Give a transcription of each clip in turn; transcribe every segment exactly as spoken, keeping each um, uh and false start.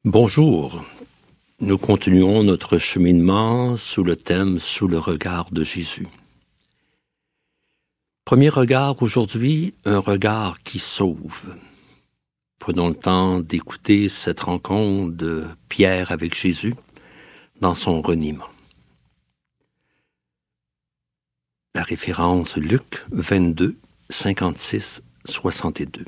Bonjour, nous continuons notre cheminement sous le thème « Sous le regard de Jésus ». Premier regard aujourd'hui, un regard qui sauve. Prenons le temps d'écouter cette rencontre de Pierre avec Jésus dans son reniement. La référence Luc vingt-deux, cinquante-six, soixante-deux.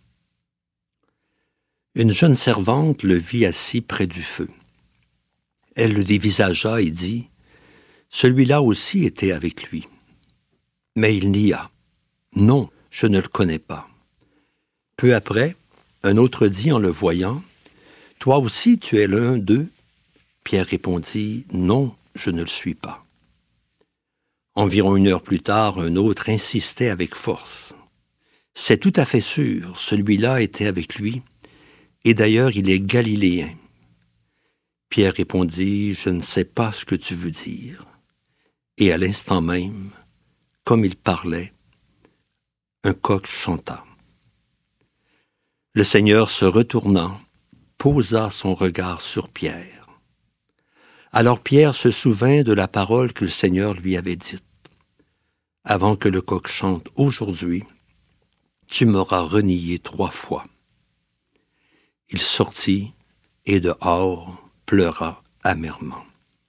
Une jeune servante le vit assis près du feu. Elle le dévisagea et dit, « Celui-là aussi était avec lui. » Mais il nia, « Non, je ne le connais pas. » Peu après, un autre dit en le voyant, « Toi aussi tu es l'un d'eux. » Pierre répondit, « Non, je ne le suis pas. » Environ une heure plus tard, un autre insistait avec force. « C'est tout à fait sûr, celui-là était avec lui. » Et d'ailleurs, il est galiléen. Pierre répondit, « Je ne sais pas ce que tu veux dire. » Et à l'instant même, comme il parlait, un coq chanta. Le Seigneur se retourna, posa son regard sur Pierre. Alors Pierre se souvint de la parole que le Seigneur lui avait dite. « Avant que le coq chante aujourd'hui, tu m'auras renié trois fois. » Il sortit et dehors pleura amèrement.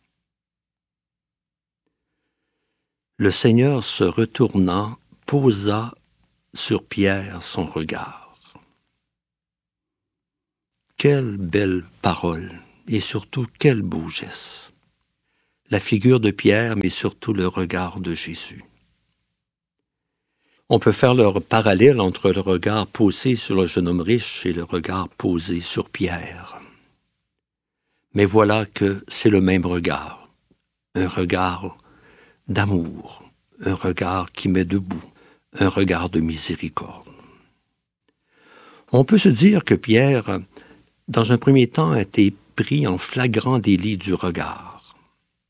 Le Seigneur se retourna, posa sur Pierre son regard. Quelle belle parole et surtout quel beau geste. La figure de Pierre, mais surtout le regard de Jésus. On peut faire le parallèle entre le regard posé sur le jeune homme riche et le regard posé sur Pierre. Mais voilà que c'est le même regard, un regard d'amour, un regard qui met debout, un regard de miséricorde. On peut se dire que Pierre, dans un premier temps, a été pris en flagrant délit du regard.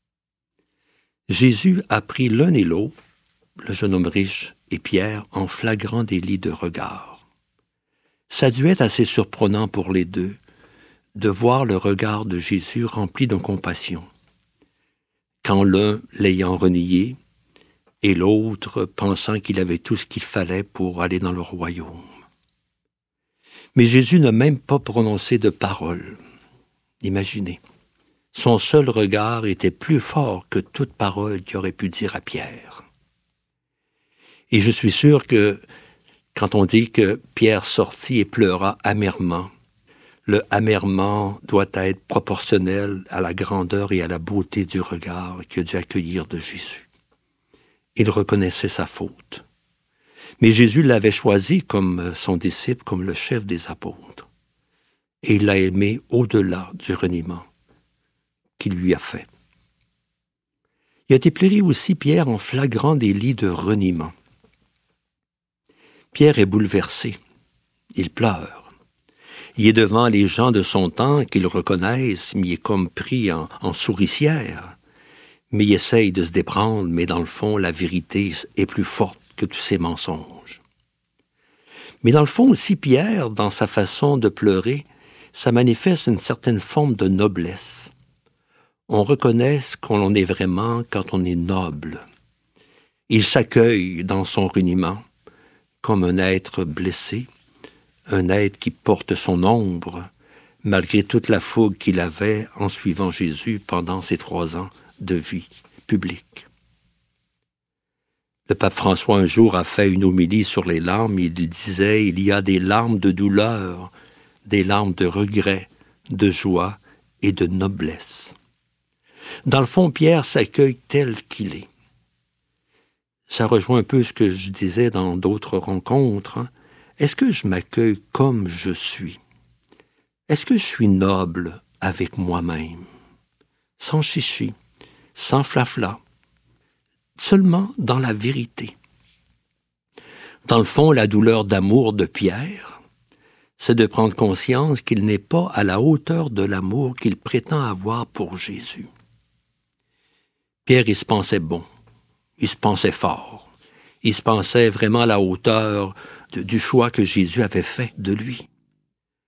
Jésus a pris l'un et l'autre, le jeune homme riche et Pierre, en flagrant délit de regard. Ça a dû être assez surprenant pour les deux de voir le regard de Jésus rempli de compassion, quand l'un l'ayant renié et l'autre pensant qu'il avait tout ce qu'il fallait pour aller dans le royaume. Mais Jésus n'a même pas prononcé de parole. Imaginez, son seul regard était plus fort que toute parole qu'il aurait pu dire à Pierre. Et je suis sûr que quand on dit que Pierre sortit et pleura amèrement, le amèrement doit être proportionnel à la grandeur et à la beauté du regard qu'il a dû accueillir de Jésus. Il reconnaissait sa faute. Mais Jésus l'avait choisi comme son disciple, comme le chef des apôtres. Et il l'a aimé au-delà du reniement qu'il lui a fait. Il a été pris aussi Pierre en flagrant délit de reniement. Pierre est bouleversé. Il pleure. Il est devant les gens de son temps qu'ils reconnaissent, mais il est comme pris en, en souricière. Mais il essaye de se déprendre, mais dans le fond, la vérité est plus forte que tous ces mensonges. Mais dans le fond aussi, Pierre, dans sa façon de pleurer, ça manifeste une certaine forme de noblesse. On reconnaît ce qu'on est vraiment quand on est noble. Il s'accueille dans son reniement comme un être blessé, un être qui porte son ombre, malgré toute la fougue qu'il avait en suivant Jésus pendant ces trois ans de vie publique. Le pape François un jour a fait une homélie sur les larmes, il disait « Il y a des larmes de douleur, des larmes de regret, de joie et de noblesse. » Dans le fond, Pierre s'accueille tel qu'il est. Ça rejoint un peu ce que je disais dans d'autres rencontres. Hein. Est-ce que je m'accueille comme je suis? Est-ce que je suis noble avec moi-même? Sans chichi, sans flafla, seulement dans la vérité. Dans le fond, la douleur d'amour de Pierre, c'est de prendre conscience qu'il n'est pas à la hauteur de l'amour qu'il prétend avoir pour Jésus. Pierre, il se pensait bon, il se pensait fort, il se pensait vraiment à la hauteur de, du choix que Jésus avait fait de lui.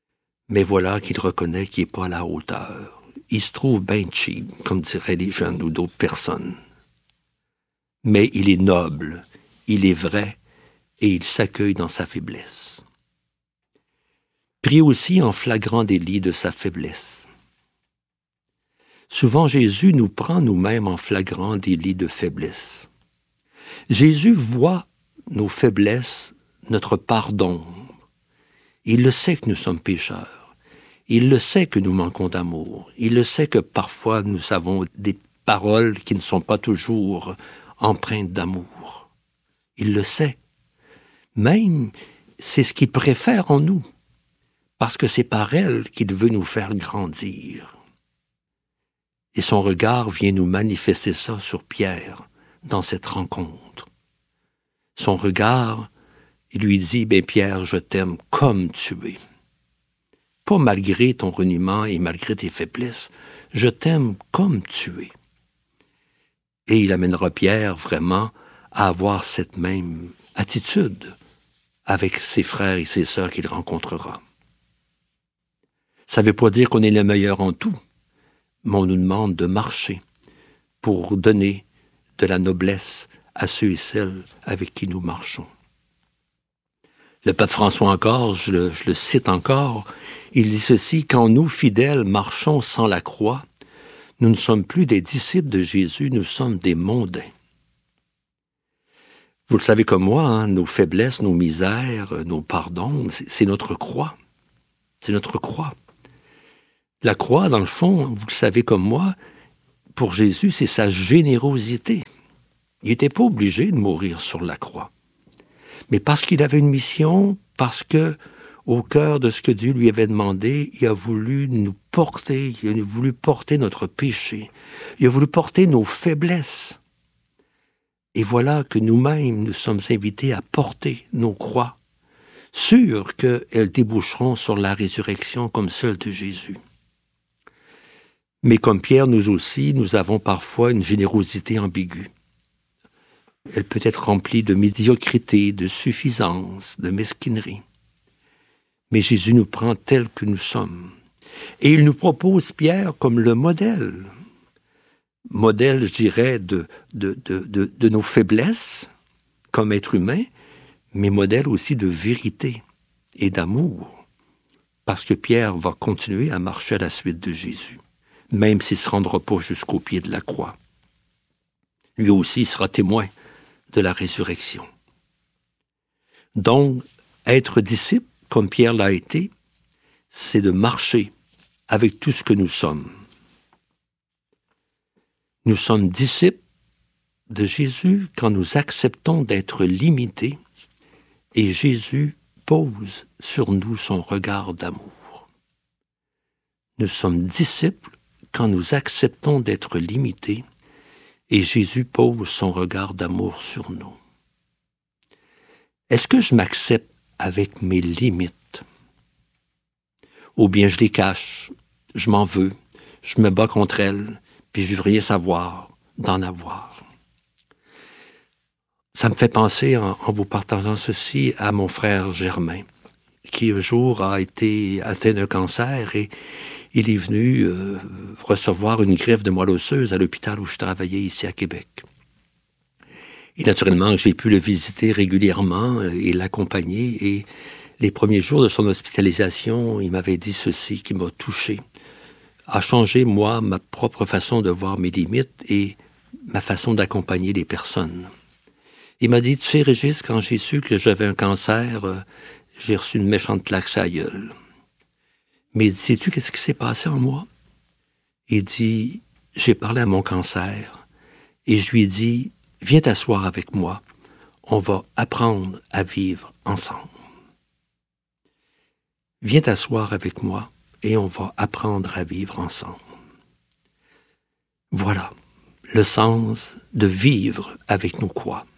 Mais voilà qu'il reconnaît qu'il n'est pas à la hauteur. Il se trouve bien cheap, comme diraient les jeunes ou d'autres personnes. Mais il est noble, il est vrai, et il s'accueille dans sa faiblesse. Prie aussi en flagrant délit de sa faiblesse. Souvent, Jésus nous prend nous-mêmes en flagrant délit de faiblesse. Jésus voit nos faiblesses, notre part d'ombre. Il le sait que nous sommes pécheurs. Il le sait que nous manquons d'amour. Il le sait que parfois nous avons des paroles qui ne sont pas toujours empreintes d'amour. Il le sait. Même, c'est ce qu'il préfère en nous, parce que c'est par elle qu'il veut nous faire grandir. Et son regard vient nous manifester ça sur Pierre, dans cette rencontre. Son regard, il lui dit, « Ben Pierre, je t'aime comme tu es. Pas malgré ton reniement et malgré tes faiblesses, je t'aime comme tu es. » Et il amènera Pierre vraiment à avoir cette même attitude avec ses frères et ses sœurs qu'il rencontrera. Ça ne veut pas dire qu'on est le meilleur en tout, mais on nous demande de marcher pour donner de la noblesse à ceux et celles avec qui nous marchons. Le pape François encore, je le, je le cite encore, il dit ceci, « Quand nous, fidèles, marchons sans la croix, nous ne sommes plus des disciples de Jésus, nous sommes des mondains. » Vous le savez comme moi, hein, nos faiblesses, nos misères, nos pardons, c'est, c'est notre croix. C'est notre croix. La croix, dans le fond, vous le savez comme moi, pour Jésus, c'est sa générosité. Il n'était pas obligé de mourir sur la croix. Mais parce qu'il avait une mission, parce que, au cœur de ce que Dieu lui avait demandé, il a voulu nous porter, il a voulu porter notre péché, il a voulu porter nos faiblesses. Et voilà que nous-mêmes, nous sommes invités à porter nos croix, sûrs qu'elles déboucheront sur la résurrection comme celle de Jésus. Mais comme Pierre, nous aussi, nous avons parfois une générosité ambiguë. Elle peut être remplie de médiocrité, de suffisance, de mesquinerie. Mais Jésus nous prend tels que nous sommes. Et il nous propose Pierre comme le modèle. Modèle, je dirais, de, de, de, de, de nos faiblesses comme être humain, mais modèle aussi de vérité et d'amour. Parce que Pierre va continuer à marcher à la suite de Jésus, même s'il ne se rendra pas jusqu'au pied de la croix. Lui aussi sera témoin de la résurrection. Donc, être disciple, comme Pierre l'a été, c'est de marcher avec tout ce que nous sommes. Nous sommes disciples de Jésus quand nous acceptons d'être limités et Jésus pose sur nous son regard d'amour. Nous sommes disciples quand nous acceptons d'être limités et Jésus pose son regard d'amour sur nous. Est-ce que je m'accepte avec mes limites? Ou bien je les cache, je m'en veux, je me bats contre elles, puis je veux rien savoir d'en avoir. Ça me fait penser, en, en vous partageant ceci, à mon frère Germain, qui un jour a été atteint d'un cancer et il est venu euh, recevoir une greffe de moelle osseuse à l'hôpital où je travaillais ici à Québec. Et naturellement, j'ai pu le visiter régulièrement et l'accompagner. Et les premiers jours de son hospitalisation, il m'avait dit ceci qui m'a touché, a changé, moi, ma propre façon de voir mes limites et ma façon d'accompagner les personnes. Il m'a dit, tu sais, Régis, quand j'ai su que j'avais un cancer, euh, j'ai reçu une méchante claque sur la gueule. Mais il dit, sais-tu qu'est-ce qui s'est passé en moi? Il dit, j'ai parlé à mon cancer et je lui ai dit, viens t'asseoir avec moi, on va apprendre à vivre ensemble. Viens t'asseoir avec moi et on va apprendre à vivre ensemble. Voilà le sens de vivre avec nos croix.